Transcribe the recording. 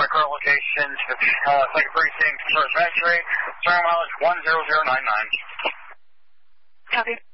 my current location to the second precinct, first factory, starting mileage 10099. Copy.